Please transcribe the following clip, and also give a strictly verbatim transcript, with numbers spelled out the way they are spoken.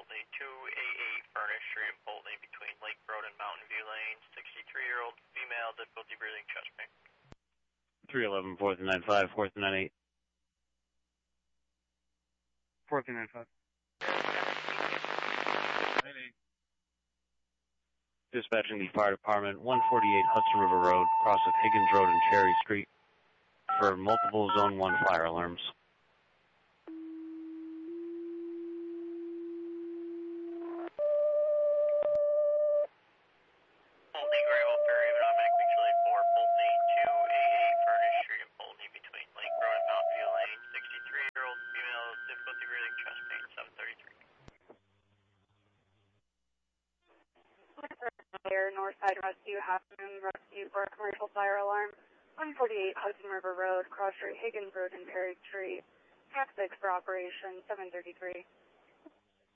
Polteny, two eighty-eight Furnace Street in Polteny between Lake Road and Mountain View Lanes, sixty-three-year-old female, difficulty breathing, chest pain. three eleven, fourth and nine five, fourth and nine eight. fourth and nine five. nine eight. Dispatching the fire department, one forty-eight Hudson River Road, cross of Higgins Road and Cherry Street, for multiple Zone one fire alarms. Polteny, Grayville Ferry, automatic visually four, Polteny, two eighty-eight Furnace Street in Polteny between Lake Road and Mountain View Lane, sixty-three-year-old female, difficulty breathing, chest pain, seven thirty-three. Air Northside Rescue, half moon rescue for a commercial fire alarm. one forty-eight Hudson River Road, cross Street, Higgins Road and Perry Street. Tax six for operation, seven thirty-three.